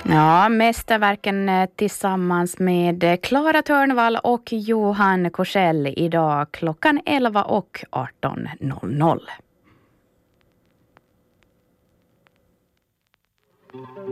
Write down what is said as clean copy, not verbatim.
Ja, mästerverken tillsammans med Klara Törnvall och Johan Korsell idag klockan 11 och 18:00.